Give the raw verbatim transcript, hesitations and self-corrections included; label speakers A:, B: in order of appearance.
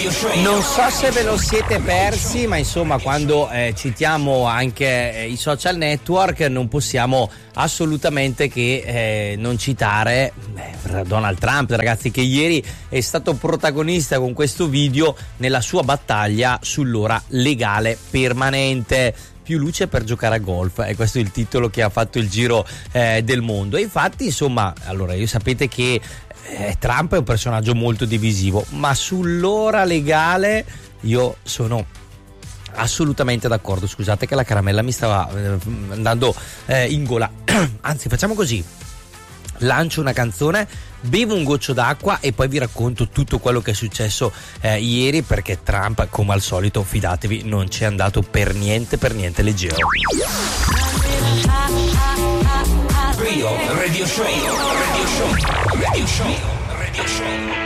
A: Non so se ve lo siete persi, ma insomma quando eh, citiamo anche eh, i social network non possiamo assolutamente che eh, non citare eh, Donald Trump, ragazzi, che ieri è stato protagonista con questo video nella sua battaglia sull'ora legale permanente. Più luce per giocare a golf, e questo è il titolo che ha fatto il giro eh, del mondo. E infatti, insomma, allora, io sapete che eh, Trump è un personaggio molto divisivo, ma sull'ora legale io sono assolutamente d'accordo. Scusate che la caramella mi stava eh, andando eh, in gola. Anzi, facciamo così: lancio una canzone, bevo un goccio d'acqua e poi vi racconto tutto quello che è successo eh, ieri, perché Trump, come al solito, fidatevi, non ci è andato per niente per niente leggero. Radio, radio show, radio show, radio show, radio show.